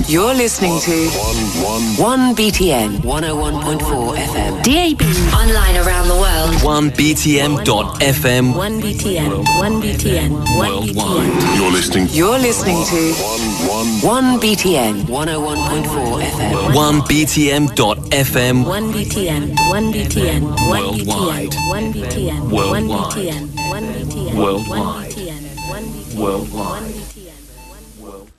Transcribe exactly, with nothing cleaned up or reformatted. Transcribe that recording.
You're listening to one B T N one oh one point four F M. D A B. Online around the world. one B T M dot F M. one B T N. one B T N. one B T N. You're listening. You're listening to one B T N one oh one point four F M. one B T M dot F M. one B T N. one B T N. Worldwide. one B T N. Worldwide. one B T N. one B T N. Worldwide. one B T N. Worldwide. one B T N.